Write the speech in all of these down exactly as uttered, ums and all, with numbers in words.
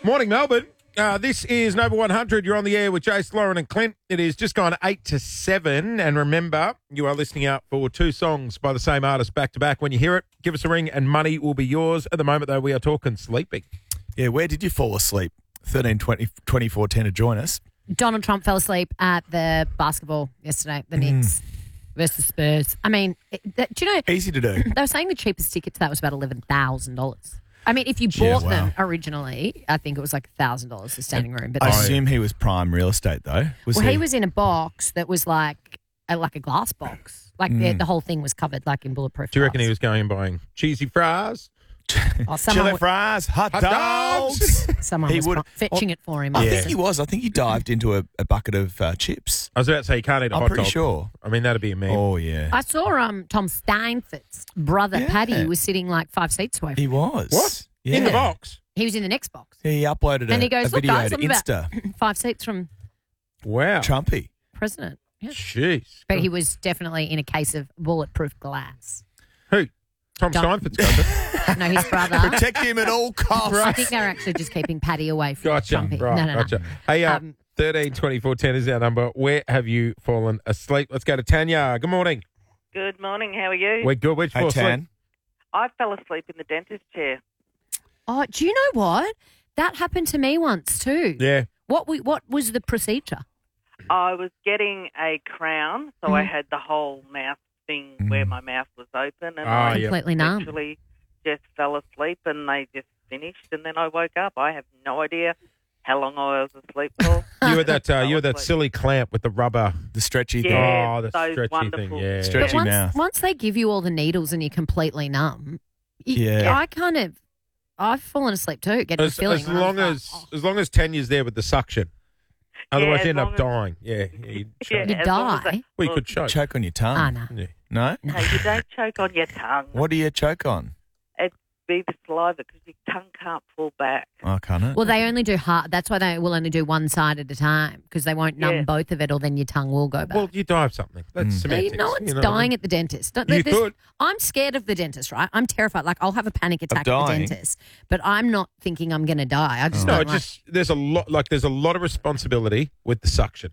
Morning, Melbourne. Uh, this is Nova one hundred. You're on the air with Jace, Lauren and Clint. It is just gone eight to seven. And remember, you are listening out for two songs by the same artist back to back. When you hear it, give us a ring and money will be yours. At the moment, though, we are talking sleeping. Yeah, where did you fall asleep? thirteen twenty, twenty-four ten to join us. Donald Trump fell asleep at the basketball yesterday, the Knicks versus Spurs. I mean, it, that, do you know? Easy to do. They were saying the cheapest ticket to that was about eleven thousand dollars. I mean, if you Yeah, bought wow. them originally, I think it was like one thousand dollars the standing room. But I then- assume he was prime real estate, though. Was well, he was in a box that was like a, like a glass box. Like the, the whole thing was covered like in bulletproof Do you reckon glass. he was going and buying cheesy fries? Oh, someone chili was- fries, hot, Hot dogs. dogs. Someone He was would- fetching it for him. I Yeah. think he was. I think he dived into a, a bucket of uh, chips. I was about to say, you can't eat a I'm hot pretty dog. sure. I mean, that'd be a meme. Oh, yeah. I saw um Tom Steinforth's brother Yeah. Paddy was sitting like five seats away from He him. was. What? Yeah. In the box? He was in the next box. Yeah, he uploaded And a, he goes, a look video guys, to I'm about Insta. five seats from Wow. Trumpy. president. Yeah. Jeez. But he was definitely in a case of bulletproof glass. Who? Tom Don't- Steinford's got it. No, his brother. Protect him at all costs. I think they're actually just keeping Paddy away from Gotcha. Trumpy. Right, no, no, no. gotcha. Hey, uh, Um, thirteen twenty-four ten is our number. Where have you fallen asleep? Let's go to Tanya. Good morning. Good morning. How are you? We're good. Where'd you Hey, fall asleep? Tan. I fell asleep in the dentist chair. Oh, do you know what? That happened to me once too. Yeah. What we, what was the procedure? I was getting a crown, so I Mm. had the whole mouth thing where my mouth was open, and Ah, I yeah. Completely numb. literally just fell asleep, and they just finished, and then I woke up. I have no idea how long I was asleep for. You had that. Uh, you had that Fell asleep. silly clamp with the rubber. The stretchy thing. Yeah, oh, the those stretchy wonderful- thing. Yeah. Stretchy But once, mouth. once they give you all the needles and you're completely numb, you, Yeah. I kind of, I've fallen asleep too, getting As, the feeling. as when I was long like, as oh. as long as Tanya's there with the suction. Otherwise, as you end up long as- dying. Yeah. yeah you'd choke. Yeah, You as long as die? I- Well, you Look, could choke. Choke on your tongue. Ah, no. Yeah. No? No, you don't choke on your tongue. What do you choke on? It'd be the saliva because your tongue can't pull back. Oh, can't it? Well, they only do half. That's why they will only do one side at a time because they won't numb Yeah. both of it, or then your tongue will go back. Well, you die of something. That's Mm. No, semantics. you- no one's you know what I dying mean? at the dentist. Don't- You there's- could. I'm scared of the dentist, right? I'm terrified. Like I'll have a panic attack at the dying? dentist, but I'm not thinking I'm going to die. I just No, don't it like, just there's a lot. Like there's a lot of responsibility with the suction.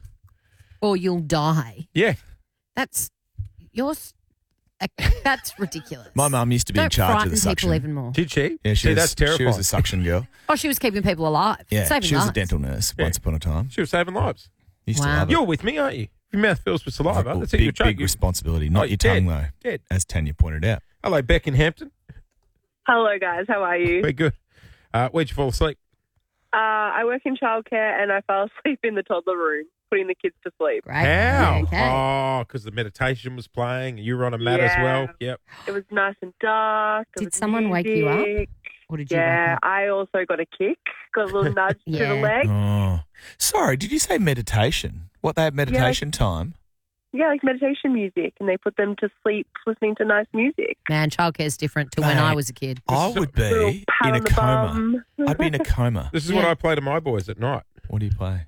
or you'll die. Yeah. That's yours. That's ridiculous. My mum used to be don't in charge frighten of the people suction. even more. Did she? Yeah, she See, was, that's terrifying. She was a suction girl. Oh, she was keeping people alive. Yeah, saving she was a lives. dental nurse Yeah. once upon a time. She was saving lives. Used Wow. to love it. You're with me, aren't you? Your mouth fills with saliva. Oh, That's it. big, You're choking. big responsibility. Not Oh, your dead. tongue, though, Dead. as Tanya pointed out. Hello, Beck in Hampton. Hello, guys. How are you? Very good. Uh, where'd you fall asleep? Uh, I work in childcare and I fell asleep in the toddler room, putting the kids to sleep. Great. How? Okay. Oh, because the meditation was playing. You were on a mat as Yeah. well. Yep. It was nice and dark. there Did was someone wake you up? music. Or did you? Yeah, wake up? I also got a kick, got a little nudge to Yeah. the leg. Oh, sorry. Did you say meditation? What, they have meditation time? Yeah, like meditation music, and they put them to sleep listening to nice music. Man, childcare is different to when Mate. I was a kid. I would Little be pat in a on the coma. bum. I'd be in a coma. This is what Yeah. I play to my boys at night. What do you play?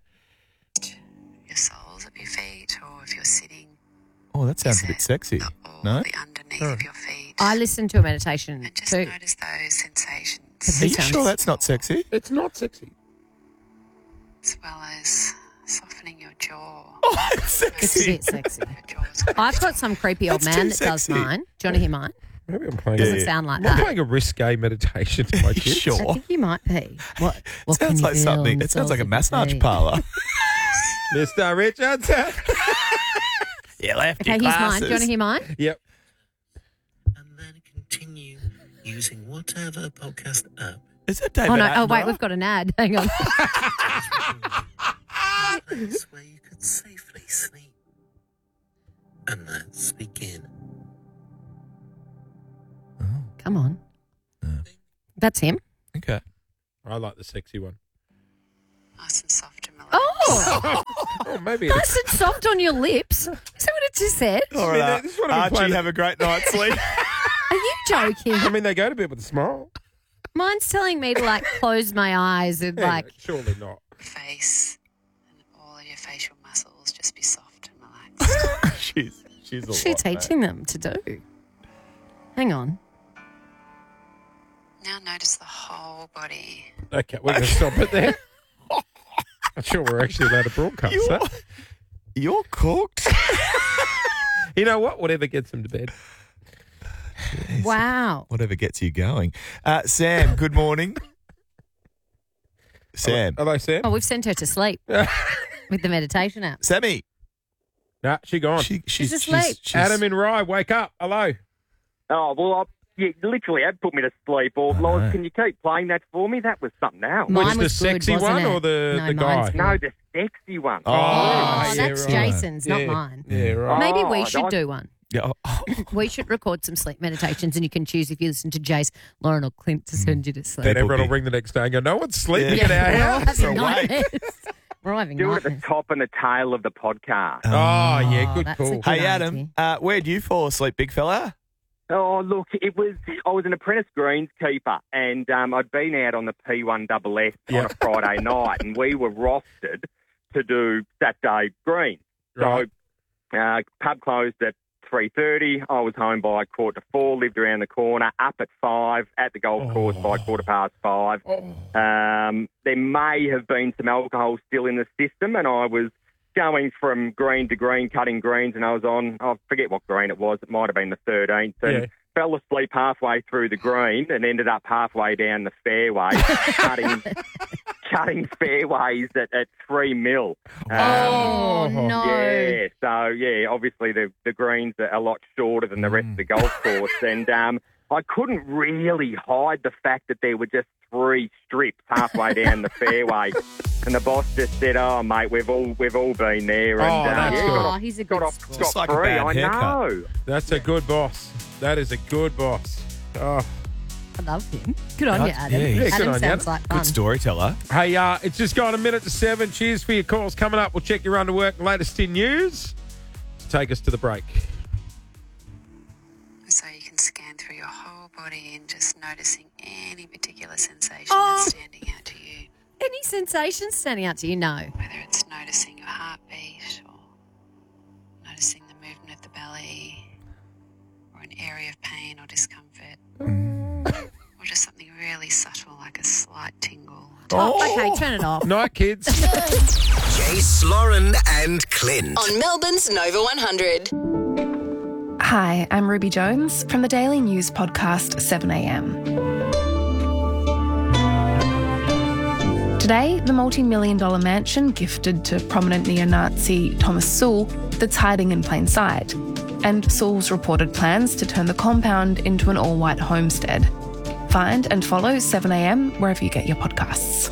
Your soles of your feet, or if you're sitting, Oh, that sounds a bit sexy. the, or No? the underneath of your feet. I listened to a meditation and just too. notice those sensations, Are you sounds- sure that's not sexy? It's not sexy. as well as softening your jaw. Oh, it's It's a sexy. bit sexy. Your jaw's I've got some creepy old That's man too that does sexy. mine. Do you want to hear mine? Maybe I'm playing. Doesn't Yeah. sound like Am I that. playing a risque meditation to my kids? Sure. I think you might be. What? what can Sounds you like feel something. on the It sounds soles like a of your massage feet? parlour. Mister Richardson. You left Okay, here's mine. Do you want to hear mine? Yep. And then continue using whatever podcast app. Is that David Oh no! Oh wait, Attenborough? we've got an ad. Hang on. A place where you could safely sleep. And let's begin. Come on. That's him. Okay. I like the sexy one. nice and soft and relaxed. Oh, Oh, maybe it's. nice and soft on your lips. Is that what it just said? All mean, right. this is what I've been Archie, playing- have a great night's sleep. Are you joking? I mean, they go to bed with a smile. Mine's telling me to like close my eyes and Yeah, like. surely not. Face and all of your facial muscles just be soft and relaxed. she's she's a What's she lot, mate. teaching them to do? Hang on. Now notice the whole body. Okay, we're going to stop it there. Not sure we're actually allowed to broadcast You're, that. you're cooked. You know what? Whatever gets them to bed. Wow. Whatever gets you going. Uh, Sam, good morning. Sam. Hello, Sam? Oh, we've sent her to sleep with the meditation app. Sammy. Nah, she gone. She, she's, She's asleep. she's- Adam in Rye, wake up. Hello. Oh, well, I, you literally have put me to sleep. Or, I Loz, know. can you keep playing that for me? That was something else. Mine Which, the was good, sexy wasn't one it? or the- no, the mine's guy? good. No, the sexy one. Oh, Oh, yeah, that's right. Jason's, Yeah. not mine. Yeah, right. Maybe we Oh, should I- do one. Yeah, oh, We should record some sleep meditations, and you can choose if you listen to Jace, Lauren, or Clint to send you to sleep. Then People everyone will be- ring the next day and go, no one's sleeping Yeah. at our We're all house. having Awake. nightmares. We're all having Do it at the nightmares. top and the tail of the podcast. Oh, yeah, Oh, good that's a call. good Hey, idea. Adam, uh, where'd you fall asleep, big fella? Oh, look, it was. I was an apprentice greenskeeper, and um, I'd been out on the P one S S Yeah. on a Friday night, and we were rostered to do Saturday greens. Right. So, uh, pub closed at three thirty. I was home by quarter to four. Lived around the corner. Up at five. At the golf course by quarter past five. Oh. Um, there may have been some alcohol still in the system, and I was going from green to green, cutting greens, and I was on, I forget what green it was, it might have been the thirteenth, and Yeah. fell asleep halfway through the green and ended up halfway down the fairway, cutting cutting fairways at, at three mil. Um, Oh, no. Yeah, so, yeah, obviously the, the greens are a lot shorter than the rest of the golf course, and um, I couldn't really hide the fact that there were just three strips halfway down the fairway, and the boss just said, "Oh, mate, we've all we've all been there." And, Oh, uh, that's yeah, good. got Oh, off, he's a got good off sport. Just like a scot-free. bad I haircut. know. That's a good boss. That is a good boss. Oh. I love him. Good on you, That's- Adam. yeah, yeah, good Adam on you, sounds Adam. like fun. Good storyteller. Hey, uh, it's just gone a minute to seven. Cheers for your calls. Coming up, we'll check your run to work. Latest in news to take us to the break. So you can scan through your whole body and just noticing any particular sensation Oh. that's standing out to you. Any sensations standing out to you? No. Whether it's noticing your heartbeat or noticing the movement of the belly or an area of pain or discomfort or just something really subtle like a slight tingle. Oh, okay, turn it off. Night, kids. Jace, Lauren, and Clint. On Melbourne's Nova one hundred. Hi, I'm Ruby Jones from the daily news podcast seven a m. Today, the multi-million dollar mansion gifted to prominent neo-Nazi Thomas Sewell that's hiding in plain sight, and Sewell's reported plans to turn the compound into an all-white homestead. Find and follow seven a m wherever you get your podcasts.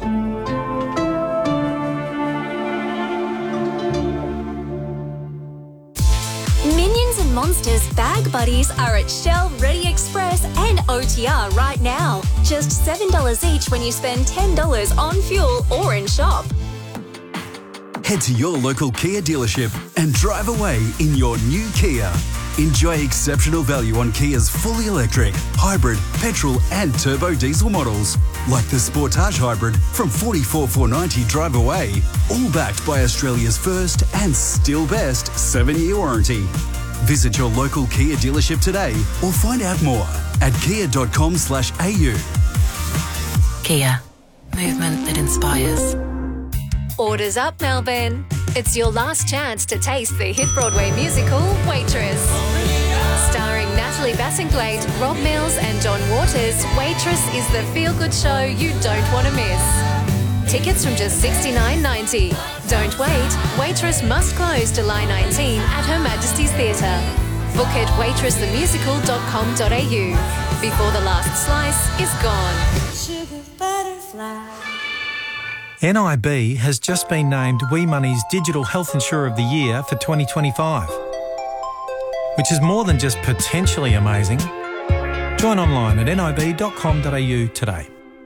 Minions and Monsters Bag Buddies are at Shell Ready Express and O T R right now. Just seven dollars each when you spend ten dollars on fuel or in shop. Head to your local Kia dealership and drive away in your new Kia. Enjoy exceptional value on Kia's fully electric, hybrid, petrol and turbo diesel models, like the Sportage Hybrid from forty-four thousand four hundred ninety dollars drive away, all backed by Australia's first and still best seven-year warranty. Visit your local Kia dealership today or find out more at kia dot com slash a u. Kia. Movement that inspires. Orders up, Melbourne. It's your last chance to taste the hit Broadway musical, Waitress. Starring Natalie Bassingthwaighte, Rob Mills and John Waters, Waitress is the feel-good show you don't want to miss. Tickets from just sixty-nine ninety. Don't wait. Waitress must close July nineteenth at Her Majesty's Theatre. Book at waitress the musical dot com dot a u before the last slice is gone. Sugar butterfly. N I B has just been named WeMoney's Digital Health Insurer of the Year for twenty twenty-five, which is more than just potentially amazing. Join online at n i b dot com dot a u today.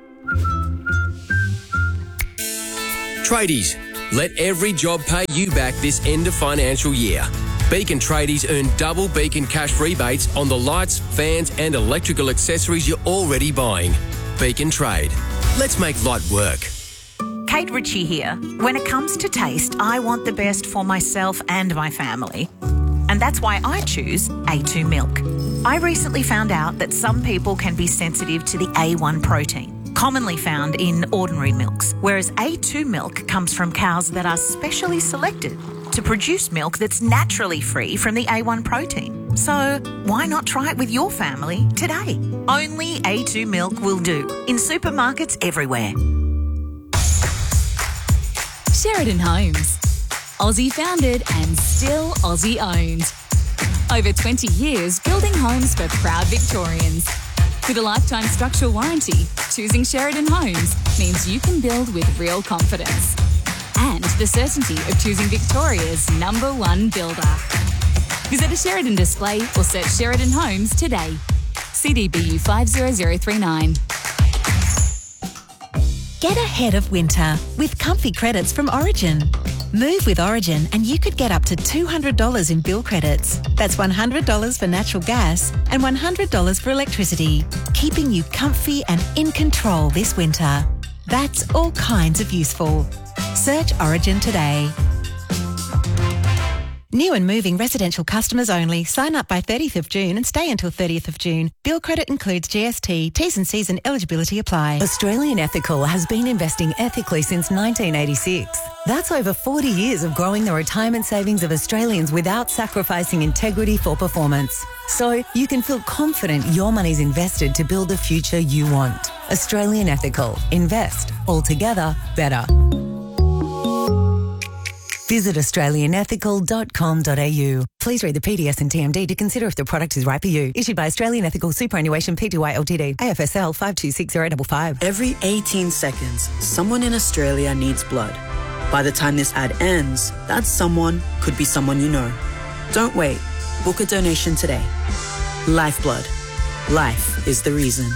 Tradies, let every job pay you back this end of financial year. Beacon Tradies earn double Beacon cash rebates on the lights, fans and electrical accessories you're already buying. Beacon Trade. Let's make light work. Kate Ritchie here. When it comes to taste, I want the best for myself and my family. And that's why I choose A two Milk. I recently found out that some people can be sensitive to the A one protein, commonly found in ordinary milks, whereas A two milk comes from cows that are specially selected to produce milk that's naturally free from the A one protein. So why not try it with your family today? Only A two milk will do in supermarkets everywhere. Sheridan Homes. Aussie founded and still Aussie owned. Over twenty years building homes for proud Victorians. With a lifetime structural warranty, choosing Sheridan Homes means you can build with real confidence. And the certainty of choosing Victoria's number one builder. Visit a Sheridan display or search Sheridan Homes today. C D B U five zero zero three nine. Get ahead of winter with comfy credits from Origin. Move with Origin and you could get up to two hundred dollars in bill credits. That's one hundred dollars for natural gas and one hundred dollars for electricity, keeping you comfy and in control this winter. That's all kinds of useful. Search Origin today. New and moving residential customers only. Sign up by thirtieth of June and stay until thirtieth of June. Bill credit includes G S T. T's and C's and eligibility apply. Australian Ethical has been investing ethically since nineteen eighty-six. That's over forty years of growing the retirement savings of Australians without sacrificing integrity for performance. So you can feel confident your money's invested to build the future you want. Australian Ethical. Invest. Altogether better. Visit australian ethical dot com dot a u. Please read the P D S and T M D to consider if the product is right for you. Issued by Australian Ethical Superannuation Pty Ltd. A F S L five two six zero five five. Every eighteen seconds, someone in Australia needs blood. By the time this ad ends, that someone could be someone you know. Don't wait. Book a donation today. Lifeblood. Life is the reason.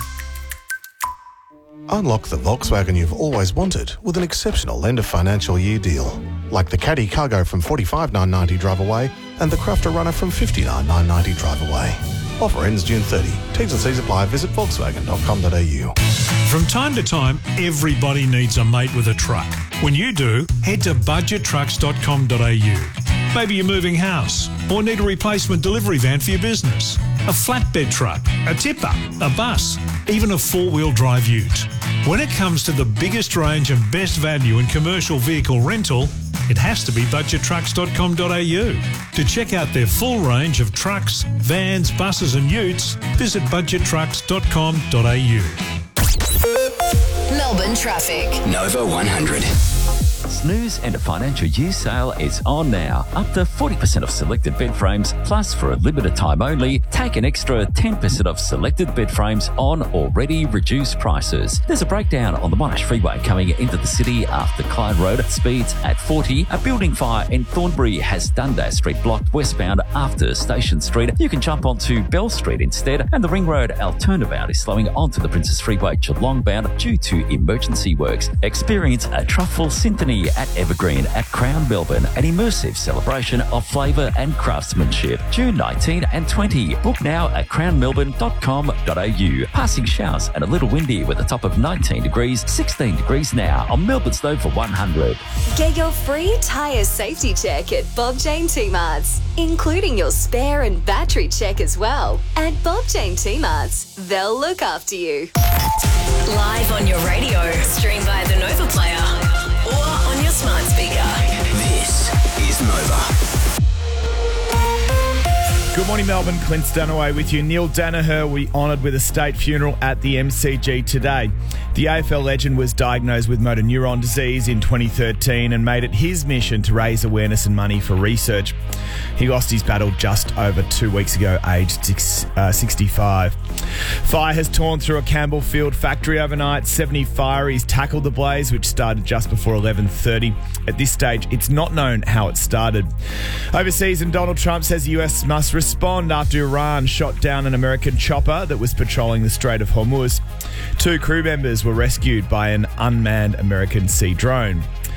Unlock the Volkswagen you've always wanted with an exceptional end of financial year deal. Like the Caddy Cargo from forty-five thousand nine hundred ninety drive away and the Crafter Runner from fifty-nine thousand nine hundred ninety drive away. Offer ends June thirtieth. T's and C's apply. Visit volkswagen dot com dot a u. From time to time, everybody needs a mate with a truck. When you do, head to budget trucks dot com dot a u. Maybe you're moving house or need a replacement delivery van for your business, a flatbed truck, a tipper, a bus, even a four-wheel drive ute. When it comes to the biggest range and best value in commercial vehicle rental, it has to be budget trucks dot com dot a u. To check out their full range of trucks, vans, buses and utes, visit budget trucks dot com dot a u. Melbourne traffic. Nova one hundred. Snooze End of Financial Year sale is on now. Up to forty percent off selected bed frames, plus for a limited time only, take an extra ten percent off selected bed frames on already reduced prices. There's a breakdown on the Monash Freeway coming into the city after Clyde Road. Speeds at forty. A building fire in Thornbury has Dundas Street blocked westbound after Station Street. You can jump onto Bell Street instead, and the Ring Road Alternabout is slowing onto the Princess Freeway Geelong bound due to emergency works. Experience a truffle symphony at Evergreen at Crown Melbourne, an immersive celebration of flavour and craftsmanship. June nineteenth and twentieth. Book now at crown melbourne dot com dot a u. Passing showers and a little windy with a top of nineteen degrees, sixteen degrees now on Melbourne's Nova one hundred. Get your free tyre safety check at Bob Jane T-Marts, including your spare and battery check as well. At Bob Jane T-Marts, they'll look after you. Live on your radio, stream via the Nova Player, or on your smart speaker. This is Nova. Good morning, Melbourne. Clint Stanaway with you. Neil Danaher will be honoured with a state funeral at the M C G today. The A F L legend was diagnosed with motor neuron disease in twenty thirteen and made it his mission to raise awareness and money for research. He lost his battle just over two weeks ago, aged six, uh, sixty-five. Fire has torn through a Campbellfield factory overnight. seventy fireys tackled the blaze, which started just before eleven thirty. At this stage, it's not known how it started. Overseas, and Donald Trump says the U S must respond after Iran shot down an American chopper that was patrolling the Strait of Hormuz. Two crew members were rescued by an unmanned American sea drone.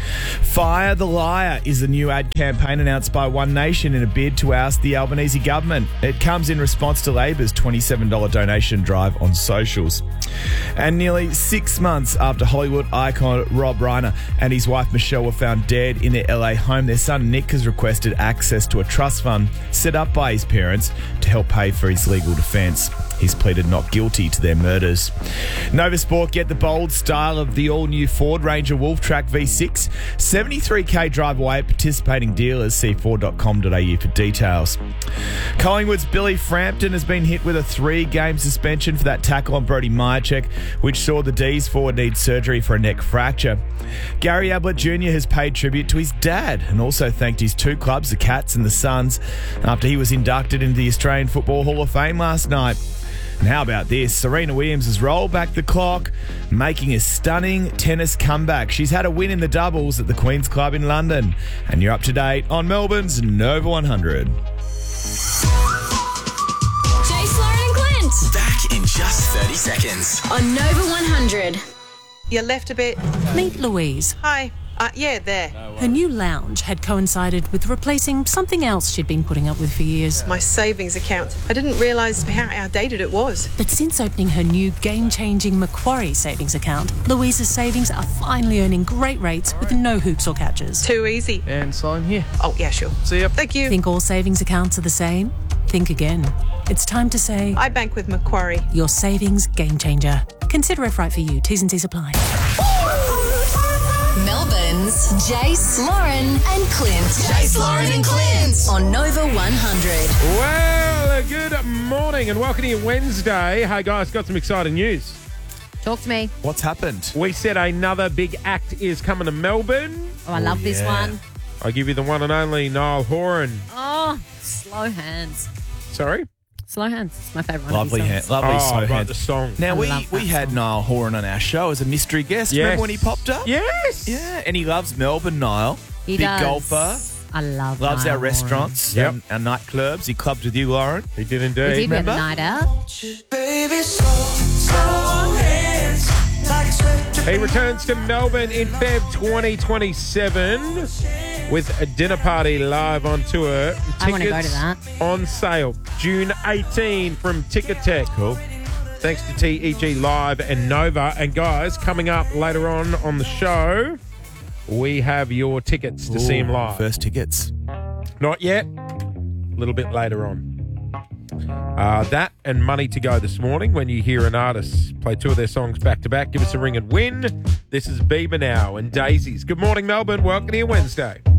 Fire the Liar is the new ad campaign announced by One Nation in a bid to oust the Albanese government. It comes in response to Labor's twenty-seven dollars donation drive on socials. And nearly six months after Hollywood icon Rob Reiner and his wife Michelle were found dead in their L A home, their son Nick has requested access to a trust fund set up by his parents to help pay for his legal defence. He's pleaded not guilty to their murders. Nova Sport, get the bold style of the all-new Ford Ranger Wolf Track V six. seventy-three k drive away at participating dealers. See ford dot com dot a u for details. Collingwood's Billy Frampton has been hit with a three-game suspension for that tackle on Brodie Myercheck, which saw the D's forward need surgery for a neck fracture. Gary Ablett Junior has paid tribute to his dad and also thanked his two clubs, the Cats and the Suns, after he was inducted into the Australian Football Hall of Fame last night. And how about this? Serena Williams has rolled back the clock, making a stunning tennis comeback. She's had a win in the doubles at the Queen's Club in London. And you're up to date on Melbourne's Nova one hundred. Jace, Lauren and Clint. Back in just thirty seconds. On Nova one hundred. You left a bit. Meet Louise. Hi. Uh, yeah, there. Her new lounge had coincided with replacing something else she'd been putting up with for years. My savings account. I didn't realise how outdated it was. But since opening her new game-changing Macquarie savings account, Louise's savings are finally earning great rates with no hoops or catches. Too easy. And sign here. Oh, yeah, sure. See ya. Thank you. Think all savings accounts are the same? Think again. It's time to say... I bank with Macquarie. Your savings game changer. Consider if right for you. T's and C's apply. Melbourne's Jace, Lauren and Clint. Jace, Lauren and Clint. On Nova one hundred. Well, good morning and welcome to your Wednesday. Hey guys, got some exciting news. Talk to me. What's happened? We said another big act is coming to Melbourne. Oh, I love Oh, this yeah. one. I give you the one and only Niall Horan. Oh, slow hands. Sorry? Slow hands. It's my favourite one. Lovely, of hand, his songs. lovely Oh, slow right, hand. the song. Now I we love we that had song. Niall Horan on our show as a mystery guest. Yes. Remember when he popped up? Yes. Yeah, and he loves Melbourne, Niall. He Big does. golfer. I love Loves Niall our restaurants Yep. and our nightclubs. He clubbed with you, Lauren. He did Horan. indeed. We did we have a Remember? night out. Baby, slow, slow hands, like sweat He returns to Melbourne in February twenty twenty-seven with a dinner party live on tour. I wanna go to Tickets that. On sale June eighteenth from Ticketek. Cool. Thanks to T E G Live and Nova. And guys, coming up later on on the show, we have your tickets to see him Ooh, live. First tickets. Not yet. A little bit later on. Uh, that and money to go this morning when you hear an artist play two of their songs back to back. Give us a ring and win. This is Bieber now and Daisies. Good morning, Melbourne. Welcome to your Wednesday.